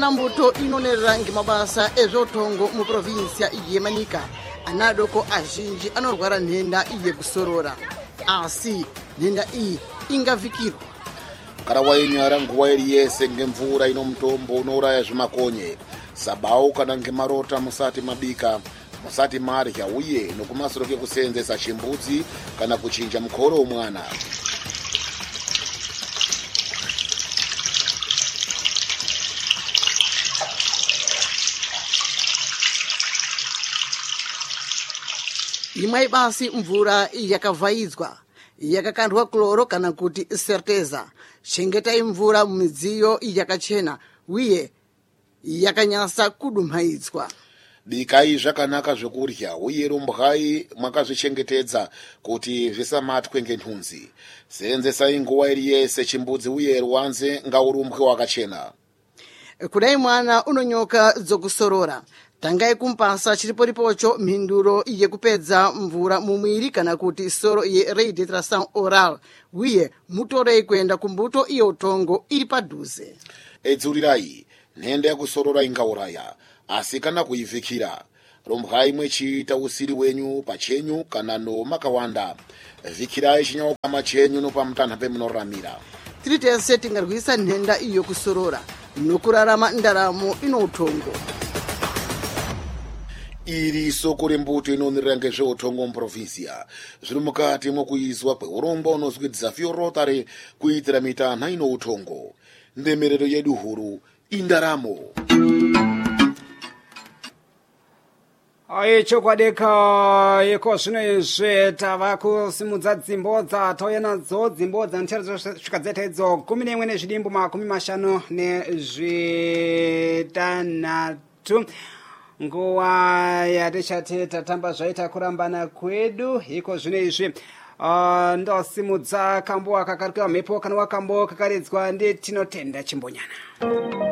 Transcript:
mbuto inonerera ngimabasa ezvotongo mu provinsia yeManika anadoko azhinji anorwara nhenda yekusorora, asi nhenda iyi ingavikirwa. Kana wainyara nguva iri yese ngemvura ino mutombo unouraya zvimakonye, sabau kana ngemarota musati mabika, musati marya uye nokumasoro kekuseenzesa chimbudzi kana kuchinja mukoro womwana. Imwe basi mvura yakavhaidzwa, yakakandwa kloro kana kuti serteza. Chengetai mvura mumidziyo yakachena uye yakanyasa kudumhaidzwa. Bikai zvakanaka zvekurya uye rumbwai mwakazvichengetedza kuti zvisamatwe ngenhunzi. Seenzesai nguva iri yese chimbudzi uye rwanze ngaurumbwe wakachena. Kudai mwana unonyoka dzokusorora, tangai kumpasa chiriporipocho mhinduro yekupedza mvura mumwiri kana kuti soro ye-rehydratation oral uye mutorei kuenda kumbuto iyo utongo iri padhuze. Edzurirai, nhenda yakusorora ingauraya, asi kana kuivhikira, rumbwai mwechiita usiri wenyu pachenyu kana nomakawanda. Vhikirai chinyaukwama chenyu nopamutanha pemunoramira. Tiri tese tingarwisa nhenda iyo kusorora nokurarama ndaramo ino utongo. Iri soko rembuto inonerera ngezveutongo muprovinsia zviri mukati mokuizwa kweurongwa unozwi Desafio Rotary kuitira mitanha ino utongo. Ndemerero yedu huru indaramo. Chokwadi iko zvino izvi tava kusimudza dzimbo dzatauya nadzo, dzimbo dzanoteera svika dzaita idzo 11 zvidimbu 56. Nguva yatichati tatamba zvaita kurambana kwedu iko zvino izvi. Ndosimudza kambo kakarikwa mhepo kana wakambo kakaridzwa nditinotenda chimbonyana.